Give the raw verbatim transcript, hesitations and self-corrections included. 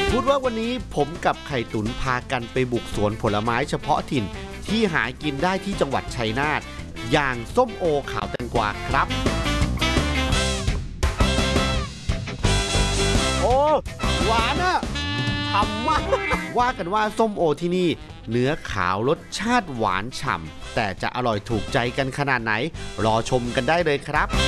พูดว่าวันนี้ผมกับไข่ตุ๋นพากันไปบุกสวนผลไม้เฉพาะถิ่นที่หากินได้ที่จังหวัดชัยนาทอย่างส้มโอขาวแตงกวาครับโอ้หวานอะฉ่ำมากว่ากันว่าส้มโอที่นี่เนื้อขาวรสชาติหวานฉ่ำแต่จะอร่อยถูกใจกันขนาดไหนรอชมกันได้เลยครับ